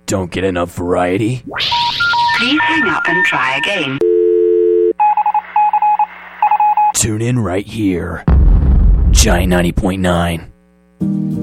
don't get enough variety? Please hang up and try again. Tune in right here. Giant 90.9.